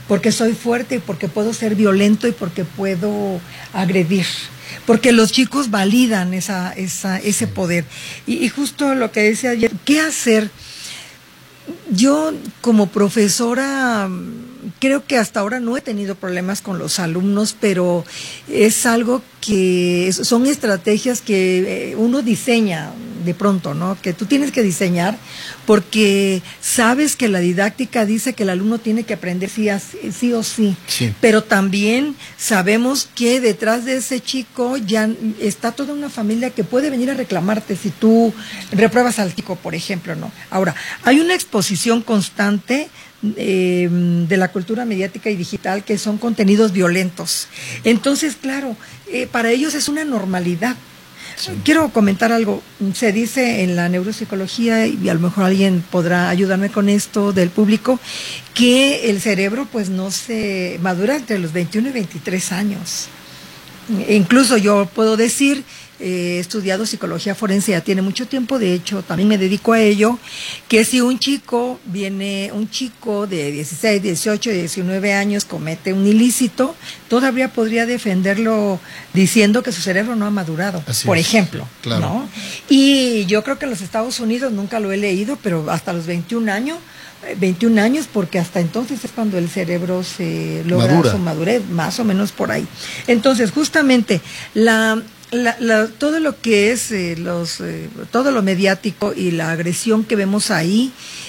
porque soy fuerte y porque puedo ser violento y porque puedo agredir. Porque los chicos validan ese poder. Y justo lo que decía ayer, ¿qué hacer? Yo como profesora creo que hasta ahora no he tenido problemas con los alumnos, pero es algo que son estrategias que uno diseña de pronto, ¿no? Que tú tienes que diseñar porque sabes que la didáctica dice que el alumno tiene que aprender sí o sí. Sí. Pero también sabemos que detrás de ese chico ya está toda una familia que puede venir a reclamarte si tú repruebas al chico, por ejemplo, ¿no? Ahora, hay una exposición constante de la cultura mediática y digital que son contenidos violentos. Entonces, claro, para ellos es una normalidad. Sí. Quiero comentar algo. Se dice en la neuropsicología, y a lo mejor alguien podrá ayudarme con esto del público, que el cerebro pues no se madura entre los 21 y 23 años. Incluso yo puedo decir, he estudiado psicología forense ya tiene mucho tiempo, de hecho también me dedico a ello, que si un chico de 16, 18, 19 años comete un ilícito, todavía podría defenderlo diciendo que su cerebro no ha madurado, así por ejemplo, claro. ¿No? Y yo creo que en los Estados Unidos, nunca lo he leído, pero hasta los 21 años, porque hasta entonces es cuando el cerebro se logra su madurez, más o menos por ahí. Entonces, justamente, todo lo que es todo lo mediático y la agresión que vemos ahí,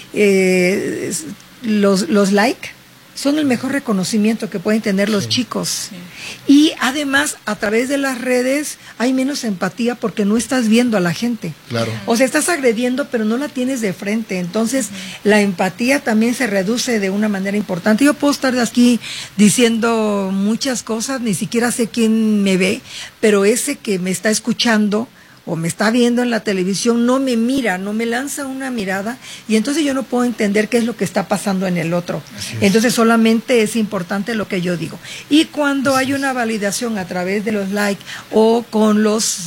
los like son el mejor reconocimiento que pueden tener los chicos. Sí. Y además, a través de las redes hay menos empatía porque no estás viendo a la gente. Claro. O sea, estás agrediendo, pero no la tienes de frente. Entonces, la empatía también se reduce de una manera importante. Yo puedo estar aquí diciendo muchas cosas, ni siquiera sé quién me ve, pero ese que me está escuchando o me está viendo en la televisión, no me mira, no me lanza una mirada, y entonces yo no puedo entender qué es lo que está pasando en el otro. Entonces solamente es importante lo que yo digo. Y cuando hay una validación a través de los likes o con los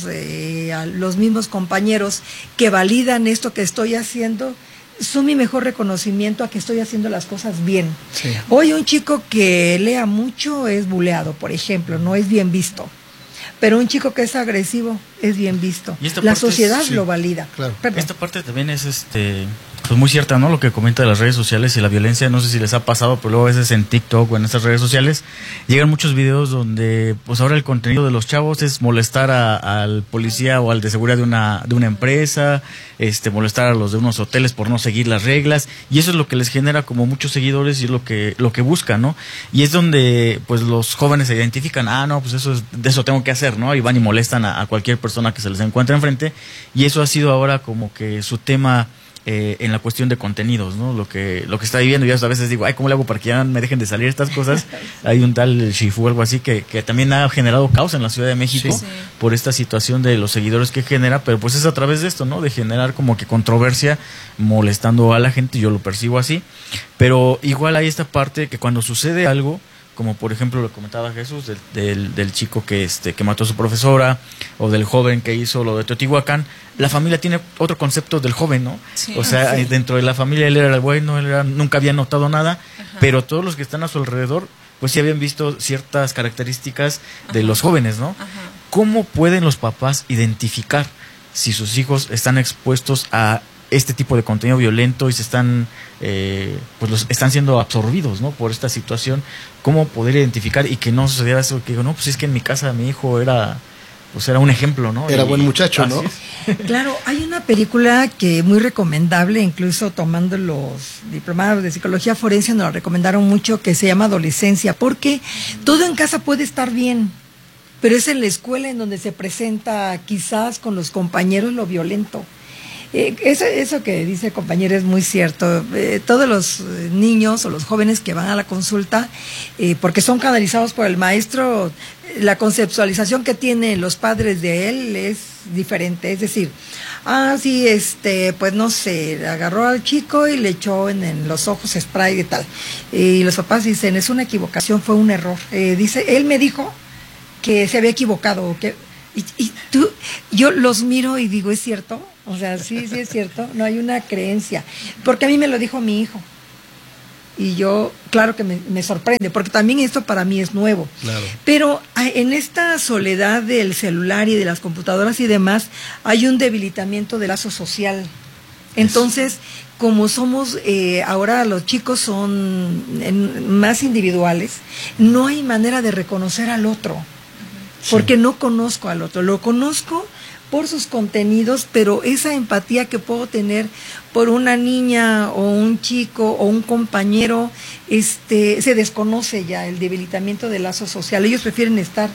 mismos compañeros que validan esto que estoy haciendo, son mi mejor reconocimiento a que estoy haciendo las cosas bien. Sí. Hoy un chico que lea mucho es buleado, por ejemplo, no es bien visto. Pero un chico que es agresivo es bien visto. La sociedad lo valida. Claro. Esta parte también es pues muy cierta, ¿no? Lo que comenta de las redes sociales y la violencia, no sé si les ha pasado, pero luego a veces en TikTok o en estas redes sociales llegan muchos videos donde pues ahora el contenido de los chavos es molestar al policía o al de seguridad de una empresa, molestar a los de unos hoteles por no seguir las reglas, y eso es lo que les genera como muchos seguidores y es lo que buscan, ¿no? Y es donde pues los jóvenes se identifican, no, pues de eso tengo que hacer, ¿no? Y van y molestan a cualquier persona que se les encuentre enfrente, y eso ha sido ahora como que su tema en la cuestión de contenidos, ¿no? Lo que está viviendo. Yo a veces digo, ¿cómo le hago para que ya me dejen de salir estas cosas? Hay un tal Shifu o algo así que también ha generado caos en la Ciudad de México por esta situación de los seguidores que genera, pero pues es a través de esto, ¿no? De generar como que controversia, molestando a la gente, yo lo percibo así, pero igual hay esta parte que cuando sucede algo, como por ejemplo lo comentaba Jesús, del chico que mató a su profesora, o del joven que hizo lo de Teotihuacán, la familia tiene otro concepto del joven, ¿no? Sí, o sea, dentro de la familia él era el bueno, nunca había notado nada, pero todos los que están a su alrededor, pues sí habían visto ciertas características de los jóvenes, ¿no? ¿Cómo pueden los papás identificar si sus hijos están expuestos a este tipo de contenido violento y se están están siendo absorbidos, ¿no? Por esta situación? ¿Cómo poder identificar y que no sucediera eso? Que digo, no, pues es que en mi casa mi hijo era un ejemplo, ¿no? Era buen muchacho, ¿no? Claro, hay una película que muy recomendable, incluso tomando los diplomados de psicología forense nos la recomendaron mucho, que se llama Adolescencia, porque todo en casa puede estar bien, pero es en la escuela en donde se presenta quizás con los compañeros lo violento. Eso que dice el compañero es muy cierto. Todos los niños o los jóvenes que van a la consulta, porque son canalizados por el maestro, la conceptualización que tienen los padres de él es diferente. Es decir, sí, pues no sé, agarró al chico y le echó en los ojos spray y tal. Y los papás dicen, es una equivocación, fue un error. Dice, él me dijo que se había equivocado. Yo los miro y digo, ¿es cierto? O sea, sí es cierto, no hay una creencia. Porque a mí me lo dijo mi hijo. Y yo, claro que me sorprende, porque también esto para mí es nuevo. Claro. Pero en esta soledad del celular y de las computadoras y demás, hay un debilitamiento del lazo social. Entonces, como somos, ahora los chicos son más individuales, no hay manera de reconocer al otro, porque no conozco al otro, lo conozco por sus contenidos, pero esa empatía que puedo tener por una niña o un chico o un compañero, se desconoce ya el debilitamiento del lazo social. Ellos prefieren estar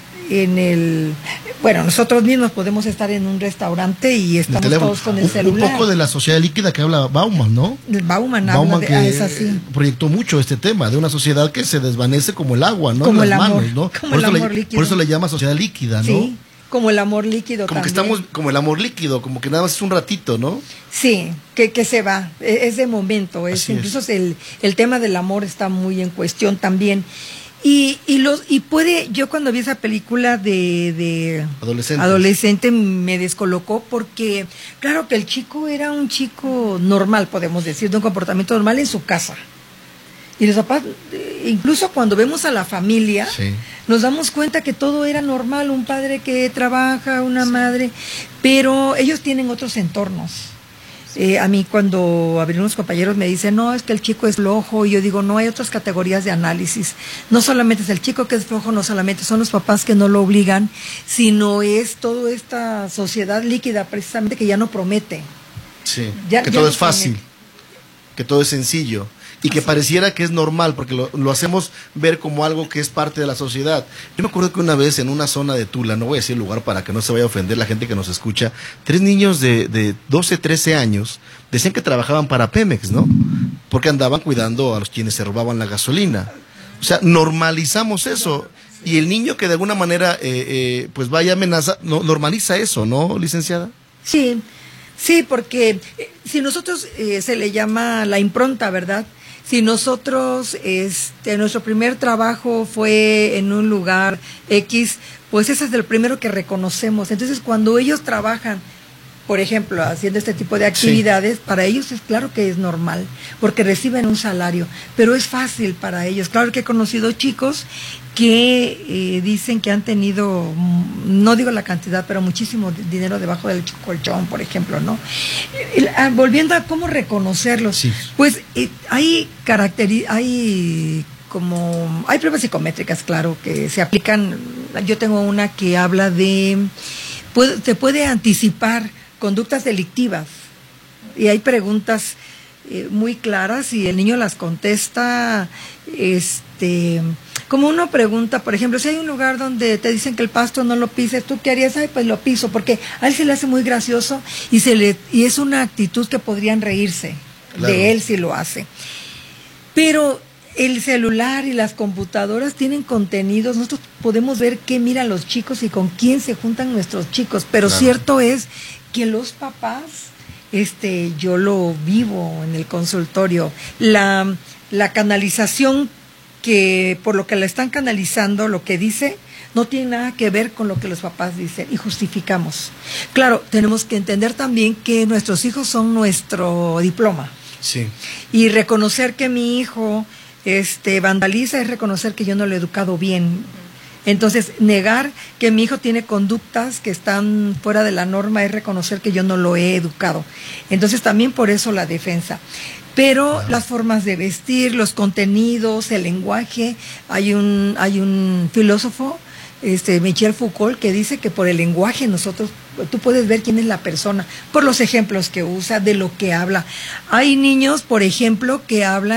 bueno, nosotros mismos podemos estar en un restaurante y estamos todos con el celular. Un poco de la sociedad líquida que habla Bauman, ¿no? Bauman que es así. Proyectó mucho este tema de una sociedad que se desvanece como el agua, ¿no? Como el amor, manos, ¿no? como el amor líquido. Por eso le llama sociedad líquida, ¿no? Sí, como el amor líquido como también. Que estamos como el amor líquido, como que nada más es un ratito, ¿no? Sí, que se va, es de momento, incluso el tema del amor está muy en cuestión también. Y yo cuando vi esa película de adolescente me descolocó, porque claro que el chico era un chico normal, podemos decir, de un comportamiento normal en su casa. Y los papás, incluso cuando vemos a la familia, nos damos cuenta que todo era normal, un padre que trabaja, una madre, pero ellos tienen otros entornos. A mí cuando algunos compañeros me dicen, no, es que el chico es flojo, y yo digo, no, hay otras categorías de análisis. No solamente es el chico que es flojo, no solamente son los papás que no lo obligan, sino es toda esta sociedad líquida precisamente que ya no promete. Sí, que todo es fácil, que todo es sencillo. Y que pareciera que es normal, porque lo hacemos ver como algo que es parte de la sociedad. Yo me acuerdo que una vez en una zona de Tula, no voy a decir el lugar para que no se vaya a ofender la gente que nos escucha, 3 niños de 12, 13 años decían que trabajaban para Pemex, ¿no? Porque andaban cuidando a los quienes se robaban la gasolina. O sea, normalizamos eso. Y el niño que de alguna manera pues vaya amenaza, normaliza eso, ¿no, licenciada? Sí, porque si nosotros se le llama la impronta, ¿verdad? Si nosotros, nuestro primer trabajo fue en un lugar X, pues ese es el primero que reconocemos. Entonces, cuando ellos trabajan, por ejemplo, haciendo este tipo de actividades, para ellos es claro que es normal, porque reciben un salario, pero es fácil para ellos. Claro que he conocido chicos que dicen que han tenido, no digo la cantidad, pero muchísimo dinero debajo del colchón, por ejemplo, ¿no? Volviendo a cómo reconocerlos, pues hay pruebas psicométricas, claro, que se aplican. Yo tengo una que habla se puede anticipar conductas delictivas, y hay preguntas muy claras y el niño las contesta, como uno pregunta, por ejemplo, si hay un lugar donde te dicen que el pasto no lo pises, ¿tú qué harías? Ay, pues lo piso, porque a él se le hace muy gracioso y es una actitud que podrían reírse de él si lo hace. Pero el celular y las computadoras tienen contenidos, nosotros podemos ver qué miran los chicos y con quién se juntan nuestros chicos, pero cierto es que los papás, yo lo vivo en el consultorio, la canalización, que por lo que la están canalizando, lo que dice, no tiene nada que ver con lo que los papás dicen, y justificamos. Claro, tenemos que entender también que nuestros hijos son nuestro diploma. Sí. Y reconocer que mi hijo vandaliza es reconocer que yo no lo he educado bien. Entonces, negar que mi hijo tiene conductas que están fuera de la norma es reconocer que yo no lo he educado. Entonces, también por eso la defensa. Pero las formas de vestir, los contenidos, el lenguaje, hay un filósofo, Michel Foucault, que dice que por el lenguaje tú puedes ver quién es la persona, por los ejemplos que usa, de lo que habla. Hay niños, por ejemplo, que hablan